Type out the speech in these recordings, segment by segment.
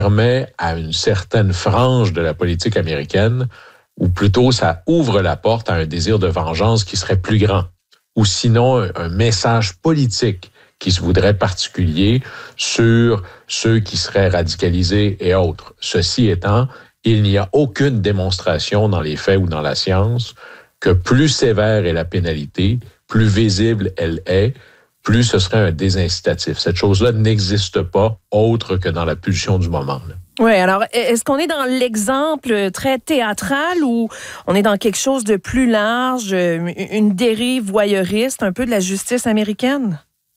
permet à une certaine frange de la politique américaine, ou plutôt ça ouvre la porte à un désir de vengeance qui serait plus grand, ou sinon un message politique qui se voudrait particulier sur ceux qui seraient radicalisés et autres. Ceci étant, il n'y a aucune démonstration dans les faits ou dans la science que plus sévère est la pénalité, plus visible elle est, plus ce serait un désincitatif. Cette chose-là n'existe pas autre que dans la pulsion du moment. Oui, alors, est-ce qu'on est dans l'exemple très théâtral ou on est dans quelque chose de plus large, une dérive voyeuriste, un peu de la justice américaine?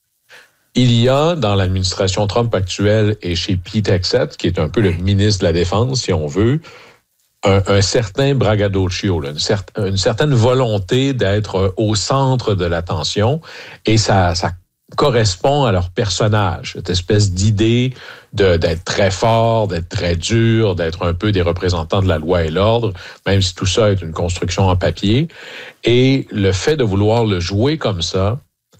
Il y a, dans l'administration Trump actuelle et chez Pete Hegseth, qui est un peu le ministre de la Défense, si on veut, un certain braggadocio, là, une certaine volonté d'être au centre de l'attention, et ça correspond à leur personnage, cette espèce d'idée d'être très fort, d'être très dur, d'être un peu des représentants de la loi et l'ordre, même si tout ça est une construction en papier. Et le fait de vouloir le jouer comme ça,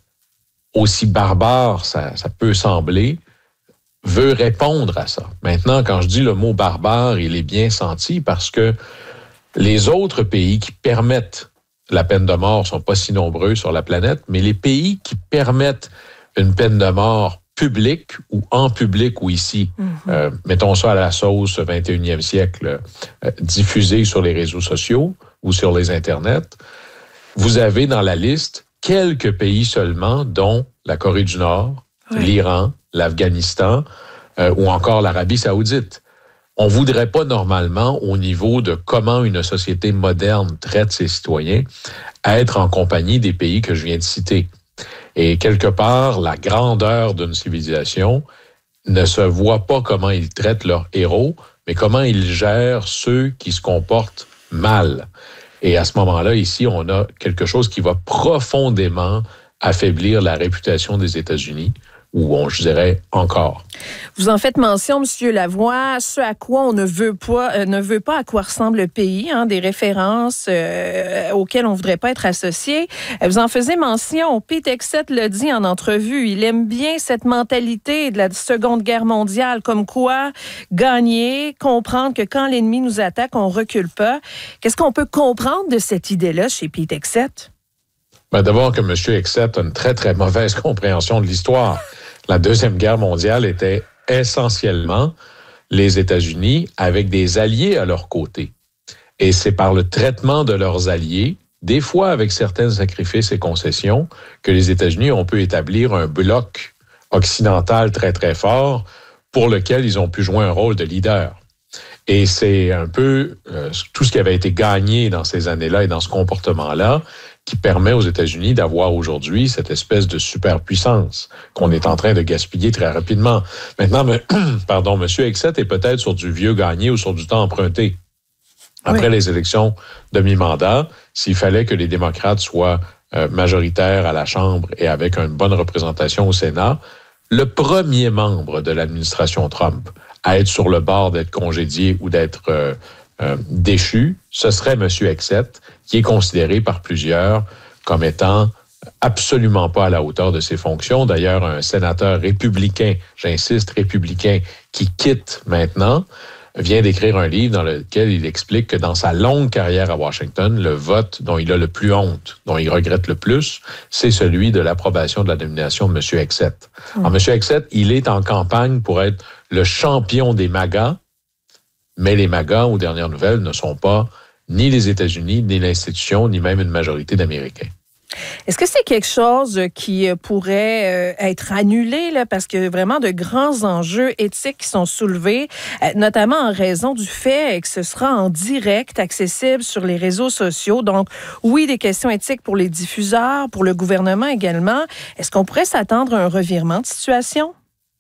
aussi barbare ça peut sembler, veut répondre à ça. Maintenant, quand je dis le mot barbare, il est bien senti parce que les autres pays qui permettent la peine de mort sont pas si nombreux sur la planète, mais les pays qui permettent une peine de mort publique ou en public ou ici, mettons ça à la sauce 21e siècle, diffusée sur les réseaux sociaux ou sur les internets, vous avez dans la liste quelques pays seulement, dont la Corée du Nord, l'Iran, l'Afghanistan ou encore l'Arabie saoudite. On voudrait pas normalement, au niveau de comment une société moderne traite ses citoyens, être en compagnie des pays que je viens de citer. Et quelque part, la grandeur d'une civilisation ne se voit pas comment ils traitent leurs héros, mais comment ils gèrent ceux qui se comportent mal. Et à ce moment-là, ici, on a quelque chose qui va profondément affaiblir la réputation des États-Unis, ou je dirais encore. Vous en faites mention, M. Lavoie, ce à quoi on ne veut pas à quoi ressemble le pays, des références auxquelles on ne voudrait pas être associé. Vous en faisiez mention, Pete Hegseth le dit en entrevue, il aime bien cette mentalité de la Seconde Guerre mondiale, comme quoi gagner, comprendre que quand l'ennemi nous attaque, on ne recule pas. Qu'est-ce qu'on peut comprendre de cette idée-là chez Pete Hegseth? D'abord que M. Hegseth a une très, très mauvaise compréhension de l'histoire. La Deuxième Guerre mondiale était essentiellement les États-Unis avec des alliés à leur côté. Et c'est par le traitement de leurs alliés, des fois avec certains sacrifices et concessions, que les États-Unis ont pu établir un bloc occidental très, très fort pour lequel ils ont pu jouer un rôle de leader. Et c'est un peu tout ce qui avait été gagné dans ces années-là et dans ce comportement-là qui permet aux États-Unis d'avoir aujourd'hui cette espèce de superpuissance qu'on est en train de gaspiller très rapidement. Maintenant, M. Hegseth est peut-être sur du vieux gagné ou sur du temps emprunté. Après les élections de mi-mandat, s'il fallait que les démocrates soient majoritaires à la Chambre et avec une bonne représentation au Sénat, le premier membre de l'administration Trump à être sur le bord d'être congédié ou d'être déchu, ce serait M. Hegseth, qui est considéré par plusieurs comme étant absolument pas à la hauteur de ses fonctions. D'ailleurs, un sénateur républicain, j'insiste, républicain, qui quitte maintenant, vient d'écrire un livre dans lequel il explique que dans sa longue carrière à Washington, le vote dont il a le plus honte, dont il regrette le plus, c'est celui de l'approbation de la nomination de M. Hegseth. Alors, M. Hegseth, il est en campagne pour être le champion des MAGA, mais les MAGA, aux dernières nouvelles, ne sont pas ni les États-Unis, ni l'institution, ni même une majorité d'Américains. Est-ce que c'est quelque chose qui pourrait être annulé, là, parce que vraiment de grands enjeux éthiques qui sont soulevés, notamment en raison du fait que ce sera en direct, accessible sur les réseaux sociaux. Donc, oui, des questions éthiques pour les diffuseurs, pour le gouvernement également. Est-ce qu'on pourrait s'attendre à un revirement de situation?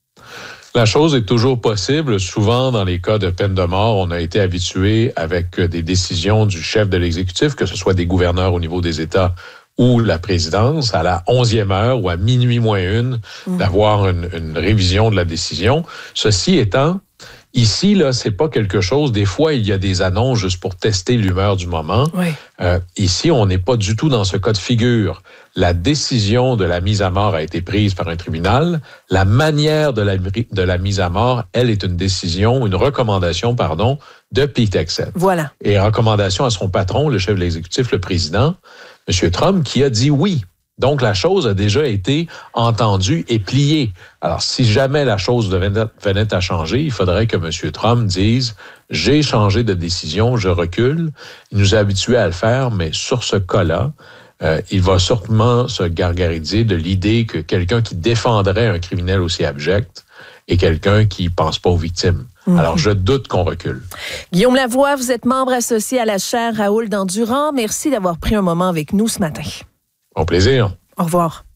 La chose est toujours possible. Souvent, dans les cas de peine de mort, on a été habitué avec des décisions du chef de l'exécutif, que ce soit des gouverneurs au niveau des États ou la présidence, à la 11e heure ou à minuit moins une, d'avoir une révision de la décision. Ceci étant, Ici, là, c'est pas quelque chose. Des fois, il y a des annonces juste pour tester l'humeur du moment. Oui. Ici, on n'est pas du tout dans ce cas de figure. La décision de la mise à mort a été prise par un tribunal. La manière de la mise à mort, elle, est une recommandation, de Pete Hegseth. Voilà. Et recommandation à son patron, le chef de l'exécutif, le président, M. Trump, qui a dit oui. Donc, la chose a déjà été entendue et pliée. Alors, si jamais la chose venait à changer, il faudrait que M. Trump dise « J'ai changé de décision, je recule ». Il nous a habitués à le faire, mais sur ce cas-là, il va sûrement se gargariser de l'idée que quelqu'un qui défendrait un criminel aussi abject est quelqu'un qui pense pas aux victimes. Alors, je doute qu'on recule. Guillaume Lavoie, vous êtes membre associé à la chaire Raoul Dandurand. Merci d'avoir pris un moment avec nous ce matin. Au plaisir. Au revoir.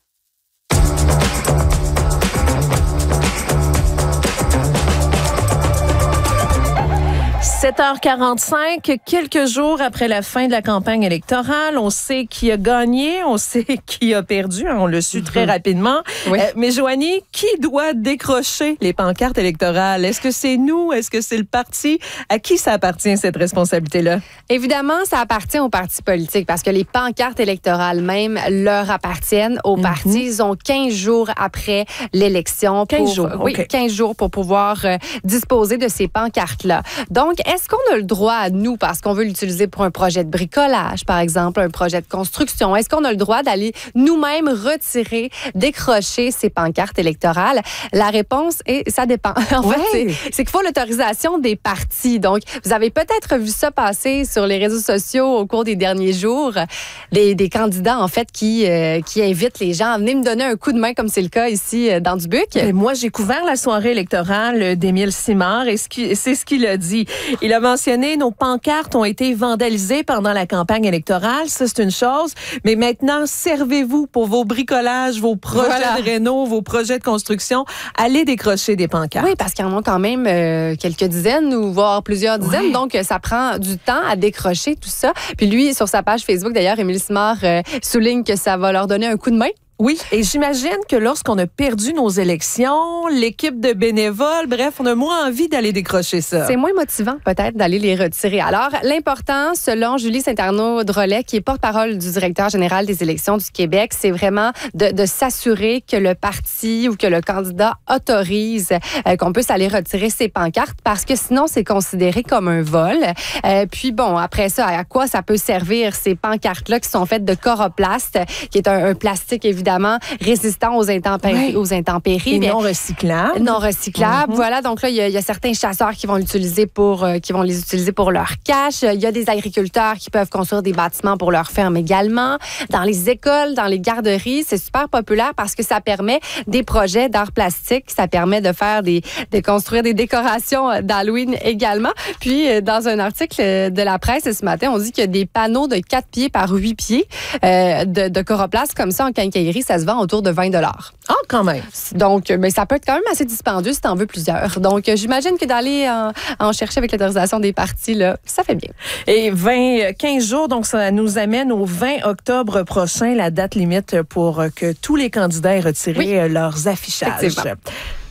7h45, quelques jours après la fin de la campagne électorale, on sait qui a gagné, on sait qui a perdu, on l'a su très rapidement. Oui. Mais Joanie, qui doit décrocher les pancartes électorales? Est-ce que c'est nous? Est-ce que c'est le parti? À qui ça appartient, cette responsabilité-là? Évidemment, ça appartient aux partis politiques parce que les pancartes électorales même leur appartiennent aux partis. Ils ont 15 jours après l'élection. 15 jours, oui, 15 jours pour pouvoir disposer de ces pancartes-là. Donc, est-ce qu'on a le droit à nous, parce qu'on veut l'utiliser pour un projet de bricolage, par exemple, un projet de construction, est-ce qu'on a le droit d'aller nous-mêmes retirer, décrocher ces pancartes électorales? La réponse est, ça dépend. En fait, c'est qu'il faut l'autorisation des partis. Donc, vous avez peut-être vu ça passer sur les réseaux sociaux au cours des derniers jours, des candidats, en fait, qui invitent les gens à venir me donner un coup de main, comme c'est le cas ici dans Dubuc. Et moi, j'ai couvert la soirée électorale d'Émile Simard et c'est ce qu'il a dit. Il a mentionné, nos pancartes ont été vandalisées pendant la campagne électorale. Ça, c'est une chose. Mais maintenant, servez-vous pour vos bricolages, vos projets de réno, vos projets de construction. Allez décrocher des pancartes. Oui, parce qu'il y en a quand même quelques dizaines ou voire plusieurs dizaines. Oui. Donc, ça prend du temps à décrocher tout ça. Puis lui, sur sa page Facebook, d'ailleurs, Émile Simard souligne que ça va leur donner un coup de main. Oui, et j'imagine que lorsqu'on a perdu nos élections, l'équipe de bénévoles, bref, on a moins envie d'aller décrocher ça. C'est moins motivant peut-être d'aller les retirer. Alors, l'important, selon Julie Saint-Arnaud-Drolet, qui est porte-parole du directeur général des élections du Québec, c'est vraiment de s'assurer que le parti ou que le candidat autorise qu'on puisse aller retirer ses pancartes parce que sinon, c'est considéré comme un vol. Puis bon, après ça, à quoi ça peut servir ces pancartes-là qui sont faites de coroplaste, qui est un plastique évidemment résistant aux intempéries. Et non recyclable. Non recyclable. Voilà, donc là, il y a certains chasseurs qui vont les utiliser pour leur cache. Il y a des agriculteurs qui peuvent construire des bâtiments pour leur ferme également. Dans les écoles, dans les garderies, c'est super populaire parce que ça permet des projets d'art plastique. Ça permet de faire de construire des décorations d'Halloween également. Puis, dans un article de la presse ce matin, on dit qu'il y a des panneaux de 4 pieds par 8 pieds de coroplaste comme ça en quincaillerie. Ça se vend autour de 20 $. Ah, quand même. Donc, mais ça peut être quand même assez dispendieux si tu en veux plusieurs. Donc, j'imagine que d'aller en chercher avec l'autorisation des partis, là, ça fait bien. Et 15 jours, donc ça nous amène au 20 octobre prochain, la date limite pour que tous les candidats aient retiré leurs affichages.